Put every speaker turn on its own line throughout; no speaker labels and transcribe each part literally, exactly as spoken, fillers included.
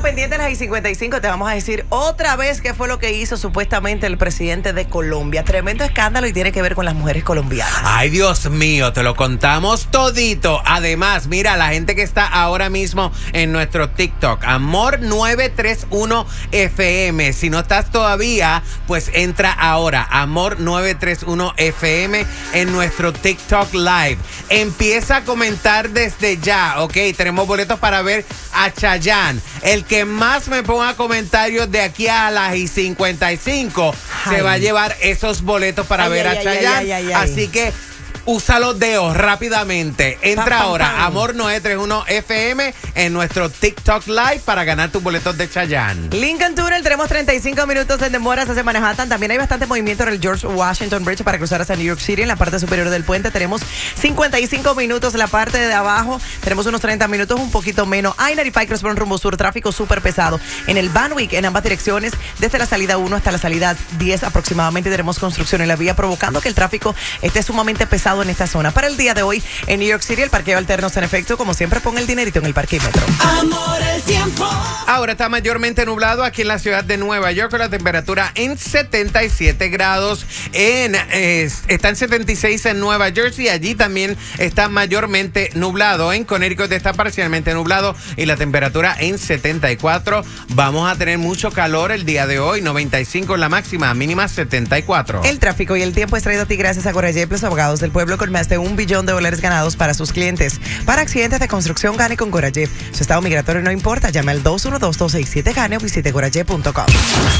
pendiente de las I cincuenta y cinco, te vamos a decir otra vez qué fue lo que hizo supuestamente el presidente de Colombia. Tremendo escándalo y tiene que ver con las mujeres colombianas.
Ay, Dios mío, te lo contamos todito. Además, mira, la gente que está ahora mismo en nuestro TikTok, Amor nueve tres uno F M. Si no estás todavía, pues entra ahora, Amor nueve tres uno F M, en nuestro TikTok Live. Empieza a comentar desde ya, ¿ok? Tenemos boletos para ver a Chayanne. El que más me ponga comentarios de aquí a las I cincuenta y cinco ay. se va a llevar esos boletos para ay, ver ay, a ay, Chayanne. Ay, ay, ay, Así que usa los dedos rápidamente. Entra pam, pam, ahora, pam. Amor nueve tres uno F M, en nuestro TikTok Live para ganar tus boletos de Chayanne.
Lincoln Tunnel, tenemos treinta y cinco minutos en demoras hacia Manhattan. También hay bastante movimiento en el George Washington Bridge para cruzar hacia New York City. En la parte superior del puente tenemos cincuenta y cinco minutos. En la parte de abajo tenemos unos treinta minutos, un poquito menos. I noventa y cinco Crossboro rumbo sur, tráfico súper pesado. En el Banwick, en ambas direcciones, desde la salida uno hasta la salida diez aproximadamente, tenemos construcción en la vía, provocando que el tráfico esté sumamente pesado en esta zona. Para el día de hoy, en New York City, el parqueo alterno está en efecto. Como siempre, pon el dinerito en el parquímetro.
Amor, el tiempo.
Ahora está mayormente nublado aquí en la ciudad de Nueva York, con la temperatura en setenta y siete grados. En, eh, está en setenta y seis en Nueva Jersey. Allí también está mayormente nublado. En Connecticut está parcialmente nublado y la temperatura en setenta y cuatro. Vamos a tener mucho calor el día de hoy. noventa y cinco la máxima, mínima setenta y cuatro.
El tráfico y el tiempo es traído a ti gracias a Gorayep, los abogados del pueblo, con más de un billón de dólares ganados para sus clientes. Para accidentes de construcción, gane con Gorayep. Su estado migratorio no importa. Llame al dos uno dos, dos seis siete, gane o visite gorayep punto com.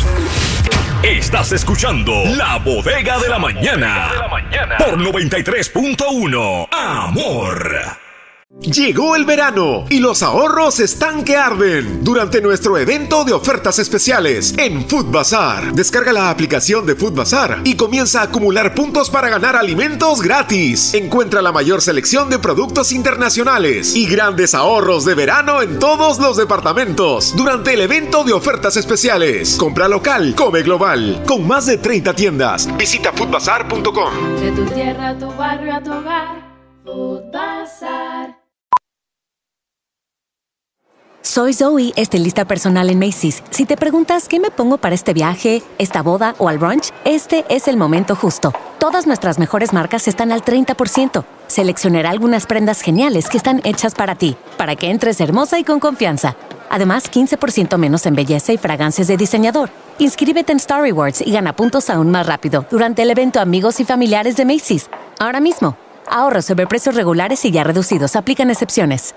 Estás escuchando La Bodega de la Mañana por noventa y tres punto uno. Amor.
Llegó el verano y los ahorros están que arden durante nuestro evento de ofertas especiales en Food Bazaar. Descarga la aplicación de Food Bazaar y comienza a acumular puntos para ganar alimentos gratis. Encuentra la mayor selección de productos internacionales y grandes ahorros de verano en todos los departamentos durante el evento de ofertas especiales. Compra local, come global, con más de treinta tiendas. Visita food bazaar punto com.
De tu tierra a tu barrio a tu hogar, Food Bazaar.
Soy Zoe, estilista personal en Macy's. Si te preguntas qué me pongo para este viaje, esta boda o al brunch, este es el momento justo. Todas nuestras mejores marcas están al treinta por ciento. Seleccionaré algunas prendas geniales que están hechas para ti, para que entres hermosa y con confianza. Además, quince por ciento menos en belleza y fragancias de diseñador. Inscríbete en Star Rewards y gana puntos aún más rápido durante el evento Amigos y Familiares de Macy's. Ahora mismo, ahorra sobre precios regulares y ya reducidos. Aplican excepciones.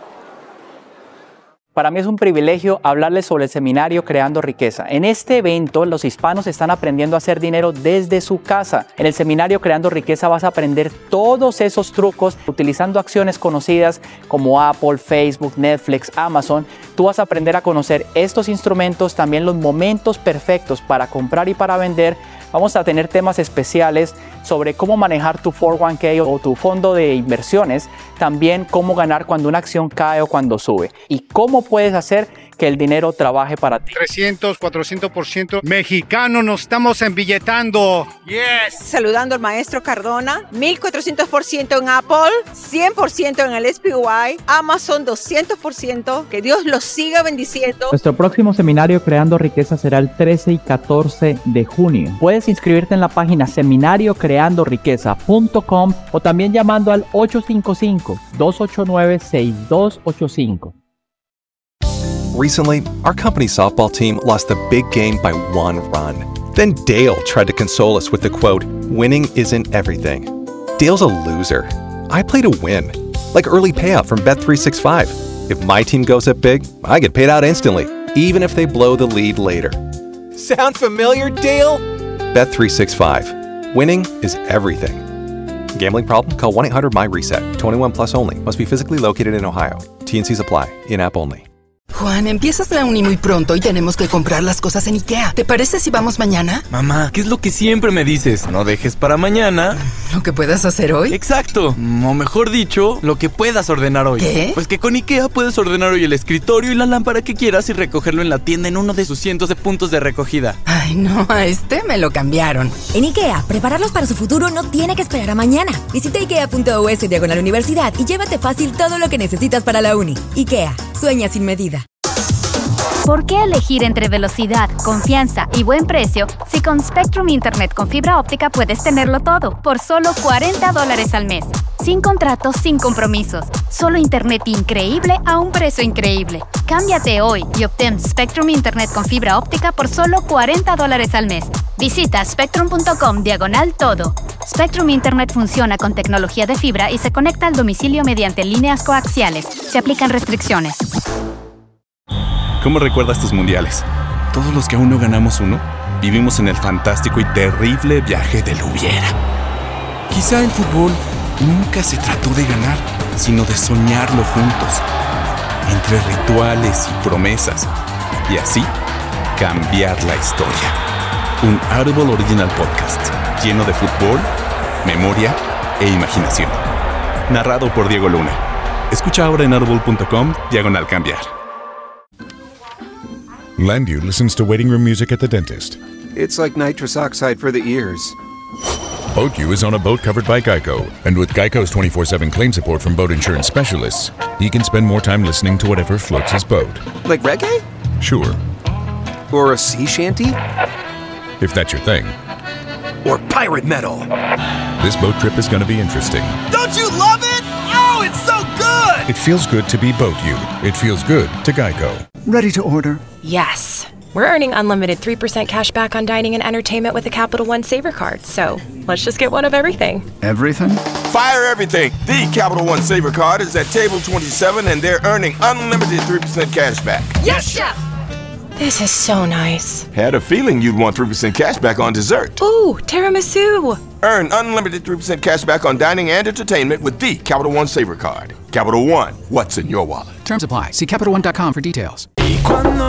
Para mí es un privilegio hablarles sobre el seminario Creando Riqueza. En este evento, los hispanos están aprendiendo a hacer dinero desde su casa. En el seminario Creando Riqueza vas a aprender todos esos trucos utilizando acciones conocidas como Apple, Facebook, Netflix, Amazon. Tú vas a aprender a conocer estos instrumentos, también los momentos perfectos para comprar y para vender. Vamos a tener temas especiales sobre cómo manejar tu cuatro uno K o tu fondo de inversiones, también cómo ganar cuando una acción cae o cuando sube y cómo puedes hacer que el dinero trabaje para ti.
trescientos, cuatrocientos por ciento mexicanos nos estamos embilletando.
Yes. Saludando al maestro Cardona, mil cuatrocientos por ciento en Apple, cien por ciento en el S P Y, Amazon doscientos por ciento. Que Dios los siga bendiciendo.
Nuestro próximo seminario Creando Riqueza será el trece y catorce de junio. Puedes inscribirte en la página seminario creando riqueza punto com o también llamando al ocho cinco cinco, dos ocho nueve, seis dos ocho cinco.
Recently, our company softball team lost the big game by one run. Then Dale tried to console us with the quote, "Winning isn't everything." Dale's a loser. I play to win. Like early payout from Bet three sixty-five. If my team goes up big, I get paid out instantly, even if they blow the lead later. Sound familiar, Dale? Bet three sixty-five. Winning is everything. Gambling problem? Call one eight hundred M Y reset. twenty-one plus only. Must be physically located in Ohio. T and C's apply. In-app only.
Juan, empiezas la uni muy pronto y tenemos que comprar las cosas en IKEA. ¿Te parece si vamos mañana?
Mamá, ¿qué es lo que siempre me dices? No dejes para mañana
¿lo que puedas hacer hoy?
Exacto, o mejor dicho, lo que puedas ordenar hoy.
¿Qué?
Pues que con IKEA puedes ordenar hoy el escritorio y la lámpara que quieras y recogerlo en la tienda en uno de sus cientos de puntos de recogida.
Ay, no, a este me lo cambiaron.
En IKEA, prepararlos para su futuro no tiene que esperar a mañana. Visita ikea punto u s diagonal universidad y llévate fácil todo lo que necesitas para la uni. IKEA, sueña sin medida.
¿Por qué elegir entre velocidad, confianza y buen precio si con Spectrum Internet con fibra óptica puedes tenerlo todo por solo cuarenta dólares al mes? Sin contratos, sin compromisos. Solo internet increíble a un precio increíble. Cámbiate hoy y obtén Spectrum Internet con fibra óptica por solo cuarenta dólares al mes. Visita spectrum.com diagonal todo. Spectrum Internet funciona con tecnología de fibra y se conecta al domicilio mediante líneas coaxiales. Se aplican restricciones.
¿Cómo recuerdas tus mundiales? Todos los que aún no ganamos uno, vivimos en el fantástico y terrible viaje del hubiera. Quizá el fútbol nunca se trató de ganar, sino de soñarlo juntos, entre rituales y promesas, y así cambiar la historia. Un Audible Original Podcast lleno de fútbol, memoria e imaginación. Narrado por Diego Luna. Escucha ahora en audible.com diagonal cambiar.
Landu listens to waiting room music at the dentist.
It's like nitrous oxide for the ears.
BoatU is on a boat covered by Geico, and with Geico's twenty-four seven claim support from boat insurance specialists, he can spend more time listening to whatever floats his boat.
Like reggae?
Sure,
Or a sea shanty?
if that's your thing.
Or pirate metal?
This boat trip is going to be interesting.
Don't you love it? Oh, it's so good!
It feels good to be BoatU. It feels good to Geico.
Ready to order?
Yes. We're earning unlimited three percent cash back on dining and entertainment with a Capital One Saver card, so let's just get one of everything.
Everything?
Fire everything. The Capital One Saver card is at table twenty-seven and they're earning unlimited three percent cash back.
Yes, Chef! This is so nice.
Had a feeling you'd want three percent cash back on dessert.
Ooh, tiramisu!
Earn unlimited three percent cash back on dining and entertainment with the Capital One Saver card. Capital One, what's in your wallet?
Terms apply. See Capital One dot com for details.